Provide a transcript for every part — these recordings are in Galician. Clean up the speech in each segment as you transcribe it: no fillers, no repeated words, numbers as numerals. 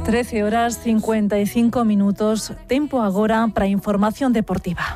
13:55. Tempo agora para a información deportiva.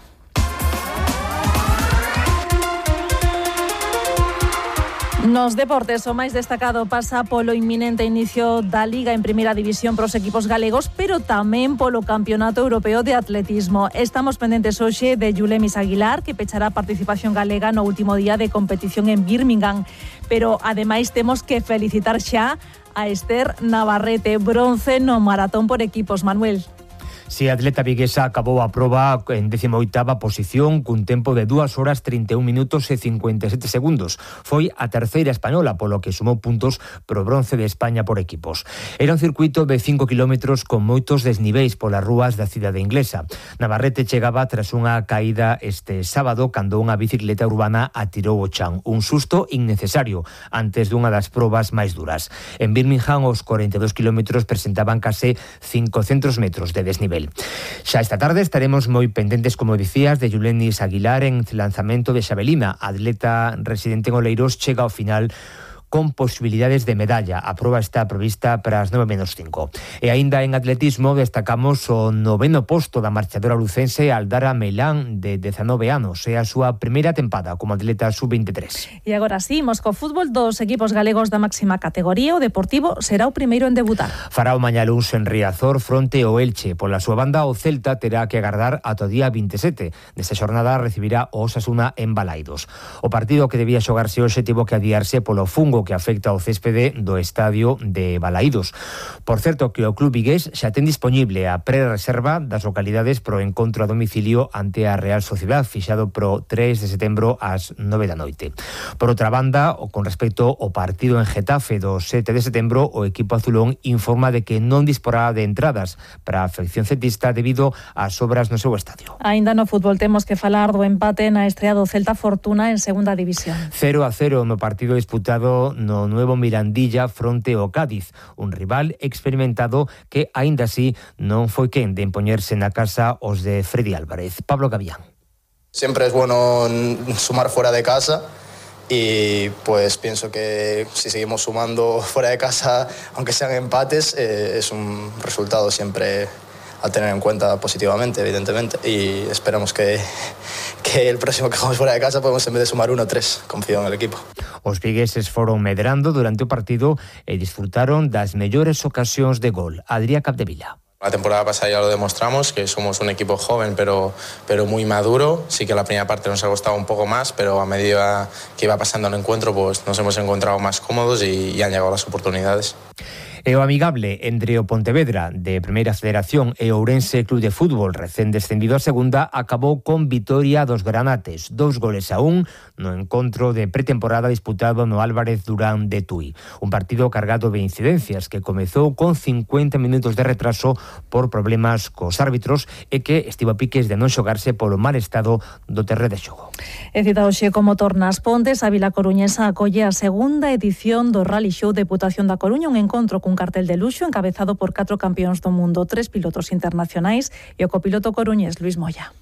Nos deportes, o máis destacado pasa polo inminente inicio da Liga en Primeira División pros equipos galegos, pero tamén polo Campeonato Europeo de Atletismo. Estamos pendentes hoxe de Yulemis Aguilar, que pechará a participación galega no último día de competición en Birmingham. Pero, ademais, temos que felicitar xa a Esther Navarrete, bronce no maratón por equipos. Manuel. Si a atleta viguesa acabou a proba en 18ª posición cun tempo de 2 horas 31 minutos e 57 segundos. Foi a terceira española, polo que sumou puntos pro bronce de España por equipos. Era un circuito de 5 kilómetros con moitos desniveis polas rúas da cidade inglesa. Navarrete chegaba tras unha caída este sábado cando unha bicicleta urbana atirou o chan. Un susto innecesario antes dunha das probas máis duras. En Birmingham os 42 kilómetros presentaban case 500 metros de desnivel. Xa esta tarde estaremos moi pendentes, como dicías, de Yulemis Aguilar en lanzamento de xavelina. A atleta residente en Oleiros chega ao final con posibilidades de medalla. A proba está prevista para as 9:05. E aínda en atletismo destacamos o 9º posto da marchadora lucense Aldara Meilán, de 19 anos. É a súa primeira tempada como atleta sub-23. E agora sí, imos co fútbol dos equipos galegos da máxima categoría. O Deportivo será o primeiro en debutar. Fará o mañá luns en Riazor fronte ao Elche. Pola súa banda, o Celta terá que agardar ata o día 27. Nesta xornada recibirá o Osasuna en Balaidos. O partido que debía xogarse hoxe tivo que adiarse polo fungo que afecta ao céspede do estadio de Balaidos. Por certo, que o club vigués xa ten disponible a pre-reserva das localidades pro encontro a domicilio ante a Real Sociedad, fixado pro 3 de setembro ás 9 da noite. Por outra banda, con respecto ao partido en Getafe do 7 de setembro, o equipo azulón informa de que non disporá de entradas para a afección celtista debido ás obras no seu estadio. Aínda no fútbol temos que falar do empate na estrea do Celta Fortuna en segunda división. 0-0 no partido disputado no nuevo Mirandilla fronte ao Cádiz, un rival experimentado que aínda así non foi quen de impoñerse na casa os de Freddy Álvarez. Pablo Gavián. Siempre es bueno sumar fuera de casa y pues pienso que si seguimos sumando fuera de casa, aunque sean empates, es un resultado siempre a tener en cuenta positivamente, evidentemente, y esperamos que el próximo que jugamos fuera de casa podemos en vez de sumar 1-3, confío en el equipo. Os vigueses foron medrando durante o partido e disfrutaron das mellores ocasións de gol. Adrià Capdevila. La temporada pasada ya lo demostramos, que somos un equipo joven pero muy maduro. Sí que la primera parte nos ha costado un poco más, pero a medida que iba pasando el encuentro pues nos hemos encontrado más cómodos y han llegado las oportunidades. E o amigable entre o Pontevedra de Primeira Federación e o Ourense Club de Fútbol, recén descendido a segunda, acabou con vitoria dos granates, 2-1 no encontro de pretemporada disputado no Álvarez Durán de Tui. Un partido cargado de incidencias que comezou con 50 minutos de retraso por problemas cos árbitros e que estivo a piques de non xogarse polo mal estado do terreo de xogo. E cita hoxe como Tornas Pontes, a Vila Coruñesa acolle a segunda edición do Rally Show Deputación da Coruña, un encontro con cartel de luxo encabezado por 4 campións do mundo, 3 pilotos internacionais e o copiloto coruñés Luis Moya.